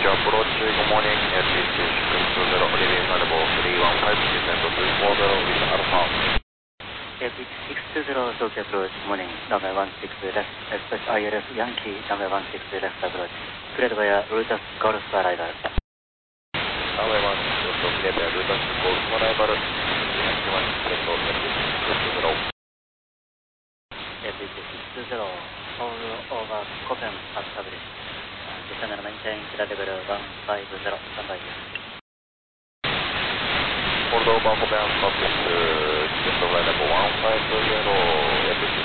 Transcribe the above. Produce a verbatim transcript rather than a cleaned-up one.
to approach, good morning, S E C six two zero, leaving Malibu three one five, descend to three four zero with Alpha. S E C six two zero, Tokyo approach, morning, runway one six left, express I L S Yankee, runway one six left approach, cleared via Rutas Golf arrival. Runway one six left, cleared via Rutas Golf arrival, Yankee one six left, S E C six two zero. S E C six two zero, all over Copenhagen established. Descend and maintain clear level one five zero, standby. Hold over Copenhagen established, descend level one five zero, S E C